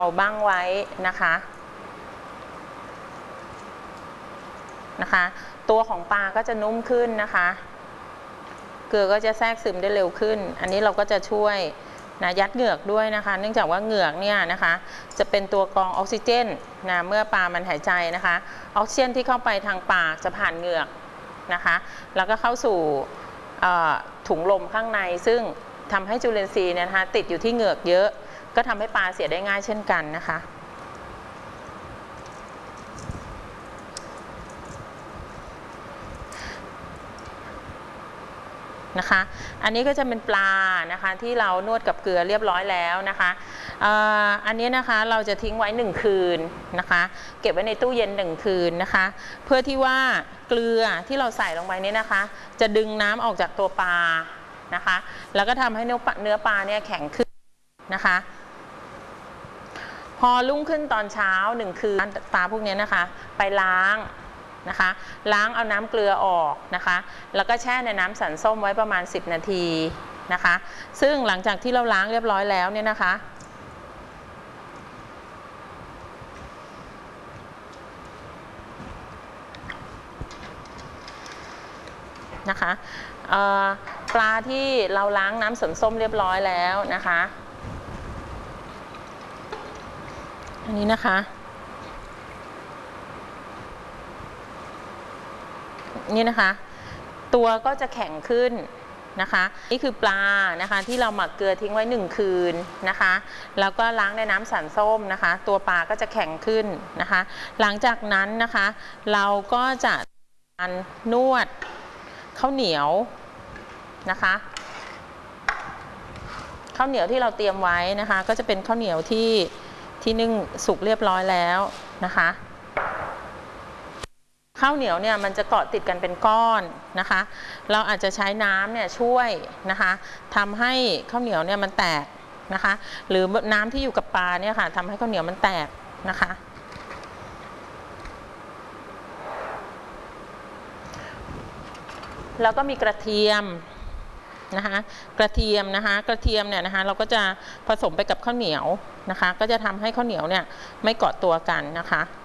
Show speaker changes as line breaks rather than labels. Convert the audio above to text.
เอาบ้างไว้นะคะตัวของปลาก็จะนุ่มขึ้นนะคะเกลือก็จะแทรกซึมได้เร็วขึ้นอันนี้เราก็จะช่วยนะยัดเหงือกด้วยนะคะเนื่องจากว่าเหงือกเนี่ยนะคะจะเป็นตัวกรองออกซิเจนนะเมื่อปลามันหายใจนะคะออกซิเจนที่เข้าไปทางปากจะผ่านเหงือกนะคะแล้วก็เข้าสู่ถุงลมข้างในซึ่งทำให้จุลินทรีย์เนี่ยนะคะติดอยู่ที่เหงือกเยอะก็ทำให้ปลาเสียได้ง่ายเช่นกันนะคะอันนี้ก็จะเป็นปลานะคะที่เรานวดกับเกลือเรียบร้อยแล้วนะคะอันนี้นะคะเราจะทิ้งไว้1 คืนนะคะเก็บไว้ในตู้เย็น1 คืนนะคะเพื่อที่ว่าเกลือที่เราใส่ลงไปนี้นะคะจะดึงน้ำออกจากตัวปลานะคะแล้วก็ทำให้เนื้อปลาเนี่ยแข็งขึ้นนะคะพอรุ่งขึ้นตอนเช้า1 คืนปลาพวกนี้นะคะไปล้างเอาน้ำเกลือออกนะคะแล้วก็แช่ในน้ำสันส้มไว้ประมาณ10 นาทีนะคะซึ่งหลังจากที่เราล้างเรียบร้อยแล้วเนี่ยนะคะปลาที่เราล้างน้ำสันส้มเรียบร้อยแล้วนะคะอันนี้นะคะนี่นะคะตัวก็จะแข็งขึ้นนะคะนี่คือปลานะคะที่เราหมักเกลือทิ้งไว้1 คืนนะคะแล้วก็ล้างในน้ำสันส้มนะคะตัวปลาก็จะแข็งขึ้นนะคะหลังจากนั้นนะคะเราก็จะนวดข้าวเหนียวนะคะข้าวเหนียวที่เราเตรียมไว้นะคะก็จะเป็นข้าวเหนียวที่นึ่งสุกเรียบร้อยแล้วนะคะข้าวเหนียวเนี่ยมันจะเกาะติดกันเป็นก้อนนะคะเราอาจจะใช้น้ำเนี่ยช่วยนะคะทำให้ข้าวเหนียวเนี่ยมันแตกนะคะหรือน้ำที่อยู่กับปลาเนี่ยค่ะทำให้ข้าวเหนียวมันแตกนะคะแล้วก็มีกระเทียมนะคะกระเทียมเนี่ยนะคะเราก็จะผสมไปกับข้าวเหนียวนะคะก็จะทำให้ข้าวเหนียวเนี่ยไม่เกาะตัวกันนะคะ